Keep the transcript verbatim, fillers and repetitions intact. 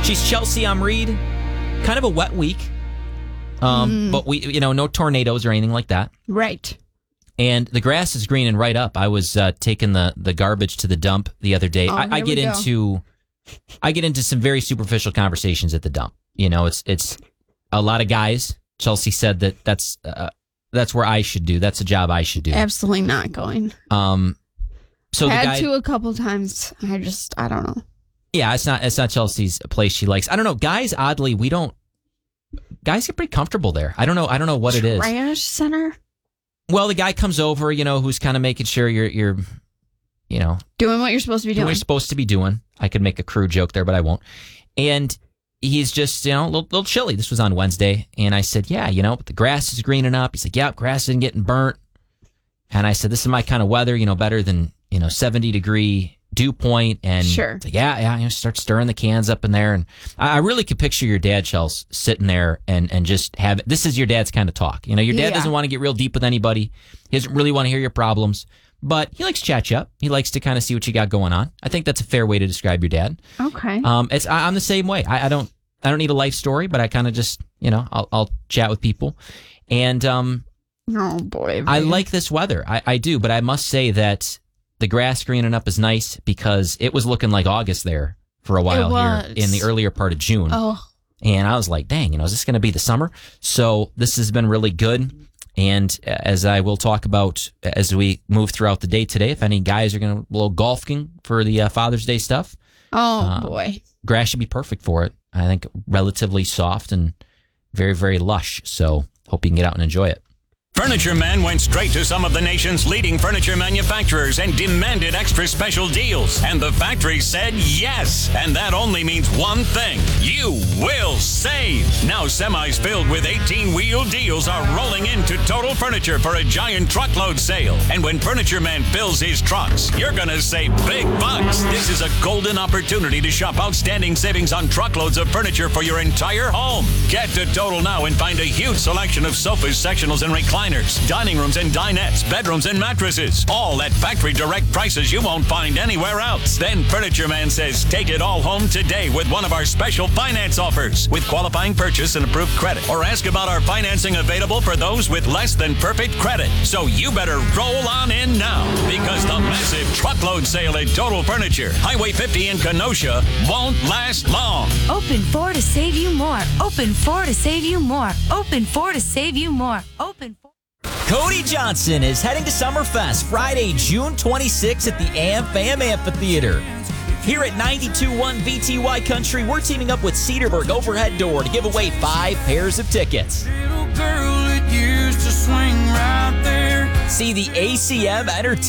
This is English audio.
She's Chelsea. I'm Reed. Kind of a wet week. Um, mm. But we, you know, no tornadoes or anything like that. Right. And the grass is green and right up. I was uh, taking the, the garbage to the dump the other day. Oh, I, I get into I get into some very superficial conversations at the dump. You know, it's it's a lot of guys. Chelsea said that that's uh, that's where I should do. That's a job I should do. Absolutely not going. Um, so had the guy, to a couple times. I just I don't know. Yeah, it's not it's not Chelsea's place she likes. I don't know. Guys, oddly, we don't. Guys get pretty comfortable there. I don't know. I don't know what Trash it is. Trash center. Well, the guy comes over, you know, who's kind of making sure you're you're, you know, doing what you're supposed to be doing. What you're supposed to be doing. I could make a crude joke there, but I won't. And he's just, you know, a little, little chilly. This was on Wednesday, and I said, "Yeah, you know, the grass is greening up." He's like, "Yeah, grass isn't getting burnt." And I said, "This is my kind of weather, you know, better than you know, seventy degree dew point." And sure, like, yeah, yeah, you know, start stirring the cans up in there, and I, I really could picture your dad, Chels, sitting there and and just have this is your dad's kind of talk. You know, your dad yeah. doesn't want to get real deep with anybody. He doesn't really want to hear your problems, but he likes to chat you up. He likes to kind of see what you got going on. I think that's a fair way to describe your dad. Okay. Um, it's I, I'm the same way. I, I don't I don't need a life story, but I kind of just you know I'll I'll chat with people, and um. Oh boy, I like this weather. I, I do, but I must say that the grass greening up is nice because it was looking like August there for a while here in the earlier part of June. Oh. And I was like, dang, you know, is this going to be the summer? So this has been really good. And as I will talk about as we move throughout the day today, if any guys are going to a little golfing for the uh, Father's Day stuff. Oh, uh, boy. Grass should be perfect for it. I think relatively soft and very, very lush. So hope you can get out and enjoy it. Furniture Man went straight to some of the nation's leading furniture manufacturers and demanded extra special deals. And the factory said yes. And that only means one thing. You will save. Now semis filled with eighteen-wheel deals are rolling into Total Furniture for a giant truckload sale. And when Furniture Man fills his trucks, you're going to save big bucks. This is a golden opportunity to shop outstanding savings on truckloads of furniture for your entire home. Get to Total now and find a huge selection of sofas, sectionals, and recliners. Dining rooms and dinettes, bedrooms and mattresses, all at factory direct prices you won't find anywhere else. Then Furniture Man says take it all home today with one of our special finance offers with qualifying purchase and approved credit. Or ask about our financing available for those with less than perfect credit. So you better roll on in now because the massive truckload sale at Total Furniture, Highway fifty in Kenosha, won't last long. Open four to save you more. Open four to save you more. Open four to save you more. Open four. Cody Johnson is heading to Summerfest Friday, June twenty-sixth at the AmFam Amphitheater. Here at ninety-two point one V T Y Country, we're teaming up with Cedarburg Overhead Door to give away five pairs of tickets. Little girl that used to swing right there. See the A C M Entertainment